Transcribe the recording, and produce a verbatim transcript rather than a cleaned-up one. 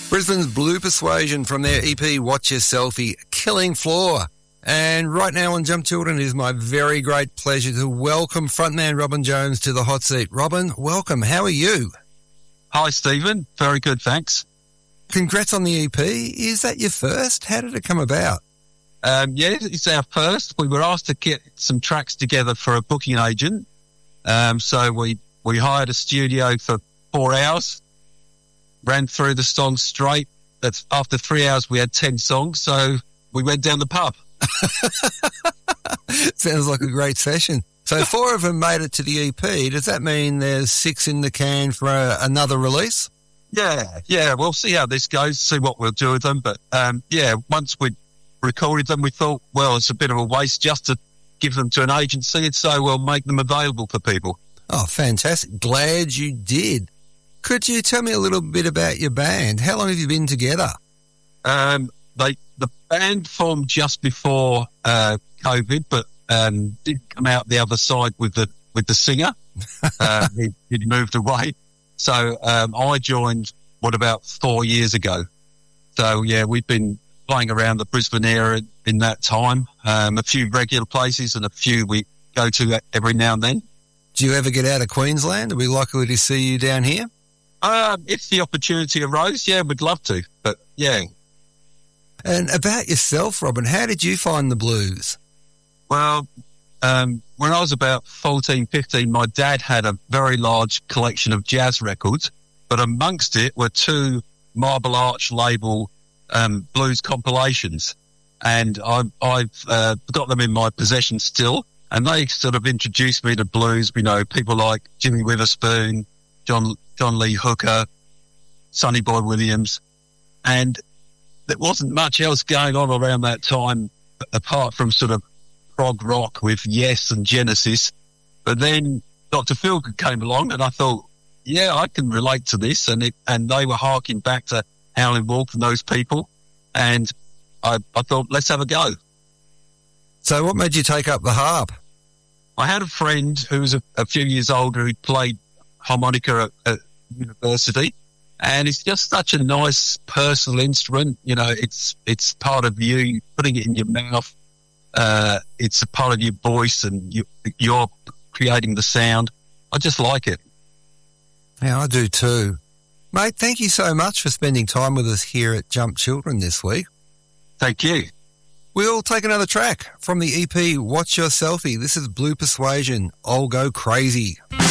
Brisbane's Blue Persuasion from their E P Watch Your Selfie, Killing Floor. And right now on Jump Children, it is my very great pleasure to welcome frontman Robin Jones to the hot seat. Robin, welcome. How are you? Hi, Stephen. Very good, thanks. Congrats on the E P. Is that your first? How did it come about? Um, yeah, it's our first. We were asked to get some tracks together for a booking agent. Um, so we, we hired a studio for four hours. Ran through the songs straight. That's after three hours, we had ten songs, so we went down the pub. Sounds like a great session. So four of them made it to the E P. Does that mean there's six in the can for a, another release? Yeah, yeah. We'll see how this goes, see what we'll do with them. But, um, yeah, once we recorded them, we thought, well, it's a bit of a waste just to give them to an agency, and so we'll make them available for people. Oh, fantastic. Glad you did. Could you tell me a little bit about your band? How long have you been together? Um, they, the band formed just before uh, COVID, but um, did come out the other side with the with the singer. uh, he, he'd moved away. So um, I joined, what, about four years ago. So, yeah, we've been playing around the Brisbane area in that time. Um, a few regular places and a few we go to every now and then. Do you ever get out of Queensland? Are we likely to see you down here? Um, if the opportunity arose, yeah, we'd love to. But, yeah. And about yourself, Robin, how did you find the blues? Well, um, when I was about fourteen, fifteen, my dad had a very large collection of jazz records, but amongst it were two Marble Arch label um, blues compilations. And I've, I've uh, got them in my possession still, and they sort of introduced me to blues. You know, people like Jimmy Witherspoon, John John Lee Hooker, Sonny Boy Williams, and there wasn't much else going on around that time apart from sort of prog rock with Yes and Genesis. But then Doctor Feelgood came along, and I thought, yeah, I can relate to this, and it, and they were harking back to Howlin' Wolf and those people, and I, I thought, let's have a go. So what made you take up the harp? I had a friend who was a, a few years older who played harmonica at, at university, and it's just such a nice personal instrument. You know, it's it's part of you, putting it in your mouth. Uh, it's a part of your voice, and you, you're creating the sound. I just like it. Yeah, I do too. Mate, thank you so much for spending time with us here at Jump Children this week. Thank you. We'll take another track from the E P Watch Your Selfie. This is Blue Persuasion, I'll Go Crazy.